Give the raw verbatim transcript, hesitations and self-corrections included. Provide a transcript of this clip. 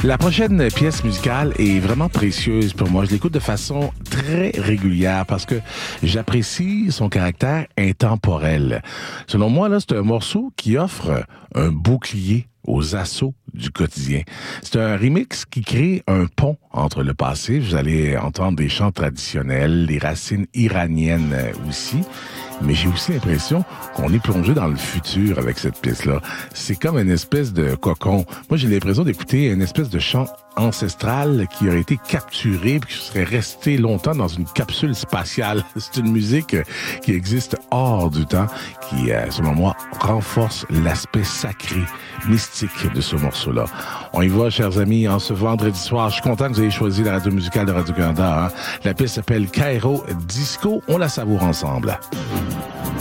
La prochaine pièce musicale est vraiment précieuse pour moi. Je l'écoute de façon très régulière parce que j'apprécie son caractère intemporel. Selon moi, là, c'est un morceau qui offre un bouclier aux assauts du quotidien. C'est un remix qui crée un pont entre le passé. Vous allez entendre des chants traditionnels, des racines iraniennes aussi. Mais j'ai aussi l'impression qu'on est plongé dans le futur avec cette pièce-là. C'est comme une espèce de cocon. Moi, j'ai l'impression d'écouter une espèce de chant ancestral qui aurait été capturé puis qui serait resté longtemps dans une capsule spatiale. C'est une musique qui existe hors du temps, qui, selon moi, renforce l'aspect sacré, mystique de ce morceau-là. On y va, chers amis, en ce vendredi soir. Je suis content que vous ayez choisi la radio musicale de Radio-Canada. Hein? La pièce s'appelle Cairo Disco. On la savoure ensemble.